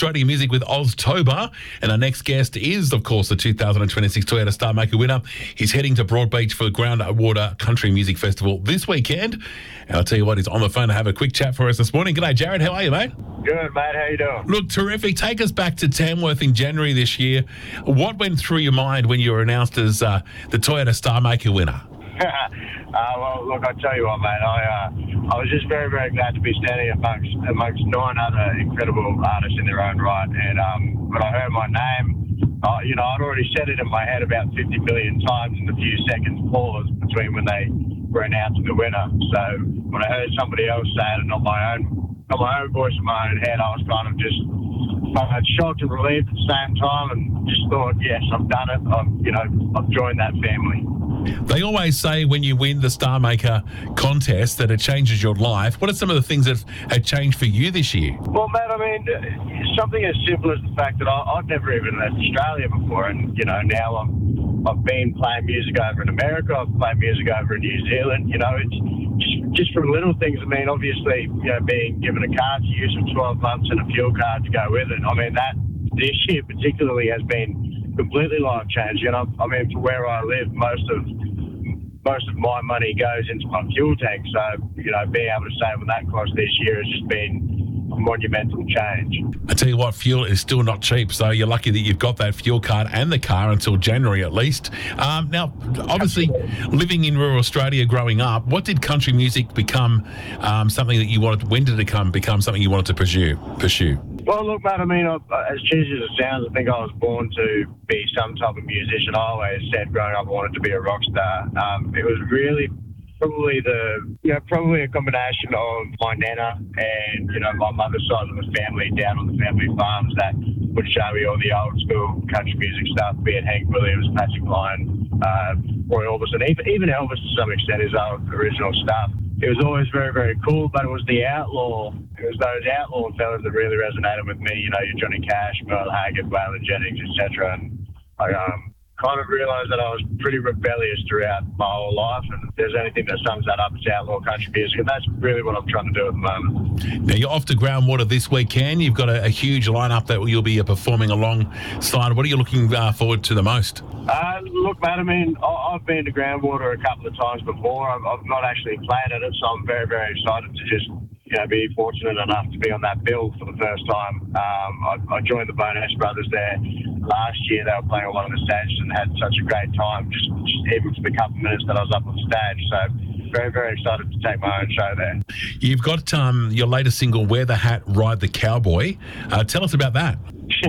Australian music with Oztober. And our next guest is, of course, the 2026 Toyota Star Maker winner. He's heading to Broadbeach for Groundwater Country Music Festival this weekend. And I'll tell you what, he's on the phone to have a quick chat for us this morning. G'day, Jared. How are you, mate? Good, mate. How you doing? Look, terrific. Take us back to Tamworth in January this year. What went through your mind when you were announced as the Toyota Star Maker winner? Well, look, I tell you what, mate. I was just very, very glad to be standing amongst 9 other incredible artists in their own right. And when I heard my name, I'd already said it in my head about 50 million times in the few seconds pause between when they were announcing the winner. So when I heard somebody else say it and not my own voice in my own head, I was kind of just shocked and relieved at the same time, and just thought, yes, I've done it. I've joined that family. They always say when you win the Star Maker contest that it changes your life. What are some of the things that had changed for you this year? Well, Matt, something as simple as the fact that I've never even left Australia before, and now I've been playing music over in America. I've played music over in New Zealand. It's just from little things. Obviously, being given a car to use for 12 months and a fuel card to go with it. That this year particularly has been completely life changing. For where I live, most of my money goes into my fuel tank. So, being able to save on that cost this year has just been a monumental change. I tell you what, fuel is still not cheap, so you're lucky that you've got that fuel card and the car until January at least. Now, obviously, living in rural Australia growing up, what did country music become something that you wanted? When did it become something you wanted to pursue? Well, look, Matt, as cheesy as it sounds, I think I was born to be some type of musician. I always said growing up I wanted to be a rock star. It was really probably a combination of my nana and, my mother's side of the family down on the family farms that would show me all the old school country music stuff, be it Hank Williams, Patsy Cline, Roy Orbison, even Elvis to some extent, his old original stuff. It was always very, very cool, but it was those outlaw fellas that really resonated with me, your Johnny Cash, Merle Haggard, Waylon Jennings, etc. And I kind of realised that I was pretty rebellious throughout my whole life, and if there's anything that sums that up, it's outlaw country music, and that's really what I'm trying to do at the moment. Now, you're off to Groundwater this weekend. You've got a huge lineup that you'll be performing alongside. What are you looking forward to the most? Look, Matt, I've been to Groundwater a couple of times before. I've not actually played at it, so I'm very, very excited to just be fortunate enough to be on that bill for the first time. I joined the Bonex Brothers there last year. They were playing on one of the stages and had such a great time, just even for the couple of minutes that I was up on stage. So very, very excited to take my own show there. You've got your latest single, Wear the Hat, Ride the Cowboy. Tell us about that.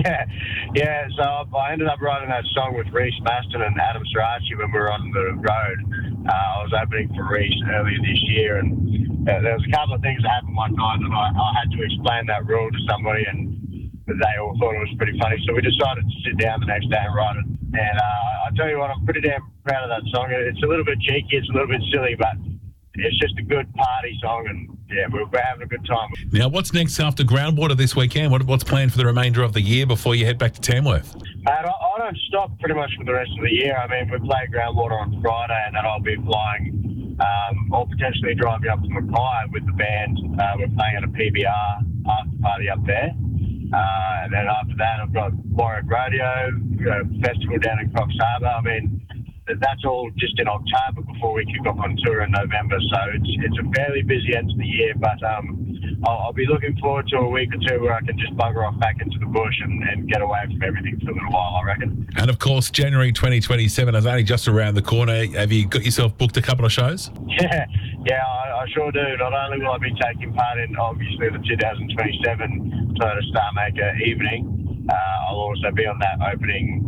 Yeah. So I ended up writing that song with Reese Maston and Adam Srirachi when we were on the road. I was opening for Reese earlier this year, and there was a couple of things that happened one night that I had to explain that rule to somebody, and they all thought it was pretty funny. So we decided to sit down the next day and write it. And I tell you what, I'm pretty damn proud of that song. It's a little bit cheeky, it's a little bit silly, but it's just a good party song, and we're having a good time. Now, what's next after Groundwater this weekend? What's planned for the remainder of the year before you head back to Tamworth? I don't stop pretty much for the rest of the year. We play Groundwater on Friday, and then I'll be flying or potentially driving up to Mackay with the band. We're playing at a PBR after party up there. And then after that, I've got Warwick Rodeo, festival down in Coffs Harbour. That's all just in October before we kick off on tour in November. So it's a fairly busy end of the year, but I'll be looking forward to a week or two where I can just bugger off back into the bush and get away from everything for a little while, I reckon. And of course, January 2027 is only just around the corner. Have you got yourself booked a couple of shows? Yeah, I sure do. Not only will I be taking part in, obviously, the 2027 Toyota Star Maker evening, I'll also be on that opening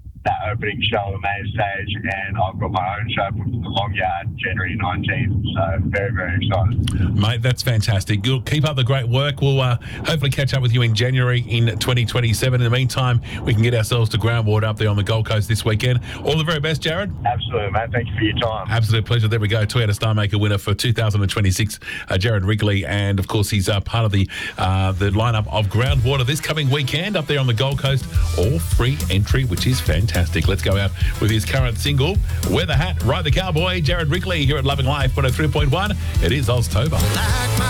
show on the main stage, and I've got my own show booked at the Long Yard January 19th, so very, very excited. Mate, that's fantastic. You'll keep up the great work. We'll hopefully catch up with you in January in 2027. In the meantime, we can get ourselves to Groundwater up there on the Gold Coast this weekend. All the very best, Jared. Absolutely, mate. Thank you for your time. Absolute pleasure. There we go. Toyota Star Maker winner for 2026, Jared Wrigley, and of course he's part of the lineup of Groundwater this coming weekend up there on the Gold Coast. All free entry, which is fantastic. Let's go out with his current single, Wear the Hat, Ride the Cowboy, Jared Wrigley here at Loving Life 103.1. It is Oztober.